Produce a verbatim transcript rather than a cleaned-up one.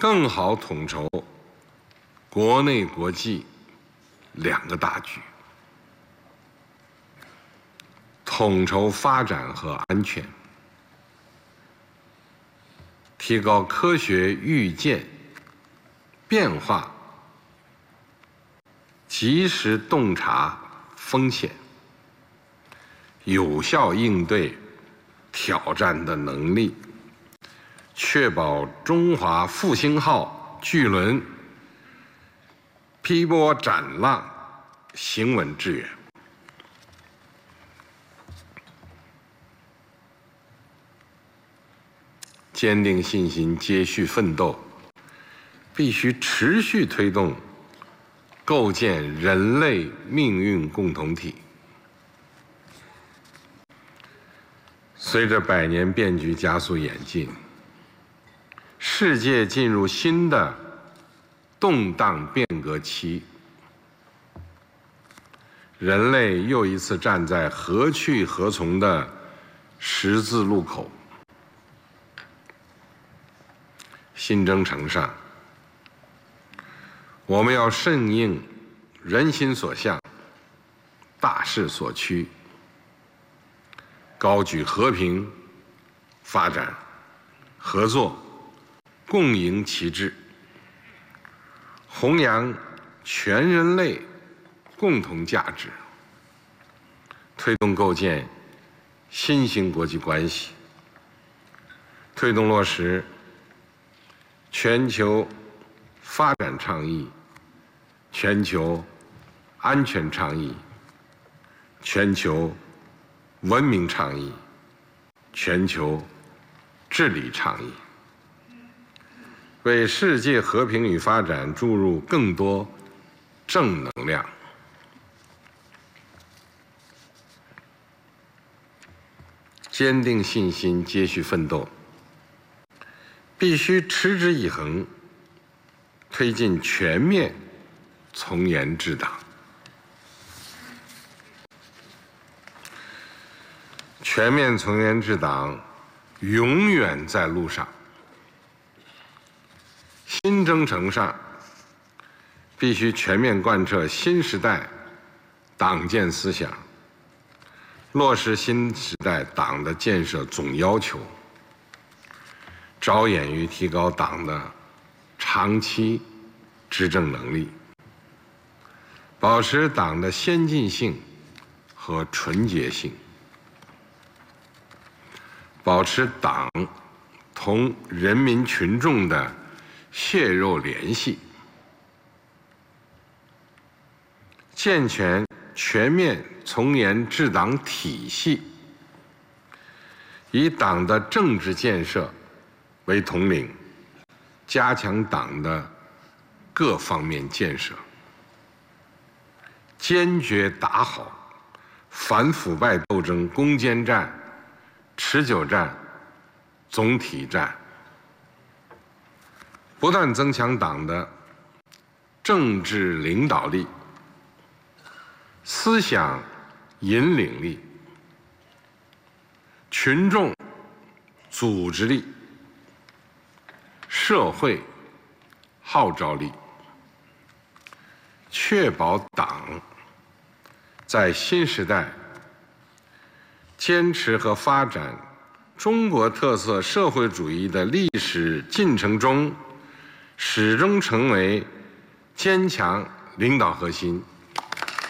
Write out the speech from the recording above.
更好统筹国内国际两个大局，统筹发展和安全，提高科学预见、变化、及时洞察风险、有效应对挑战的能力，确保中华复兴号巨轮劈波斩浪，行稳致远。坚定信心，接续奋斗，必须持续推动构建人类命运共同体。随着百年变局加速演进，世界进入新的动荡变革期，人类又一次站在何去何从的十字路口。新征程上，我们要顺应人心所向、大势所趋，高举和平、发展、合作、共赢旗帜，弘扬全人类共同价值，推动构建新型国际关系，推动落实全球发展倡议、全球安全倡议、全球文明倡议、全球治理倡议，为世界和平与发展注入更多正能量。坚定信心，接续奋斗，必须持之以恒，推进全面从严治党。全面从严治党永远在路上。新征程上，必须全面贯彻新时代党建思想，落实新时代党的建设总要求，着眼于提高党的长期执政能力，保持党的先进性和纯洁性，保持党同人民群众的血肉联系，健全全面从严治党体系，以党的政治建设为统领，加强党的各方面建设，坚决打好反腐败斗争攻坚战、持久战、总体战，不断增强党的政治领导力、思想引领力、群众组织力、社会号召力，确保党在新时代坚持和发展中国特色社会主义的历史进程中，始终成为坚强领导核心、